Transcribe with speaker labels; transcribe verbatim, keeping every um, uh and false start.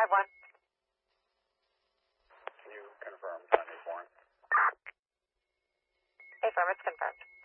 Speaker 1: five one.
Speaker 2: Can you confirm time is born?
Speaker 1: Affirm, it's confirmed.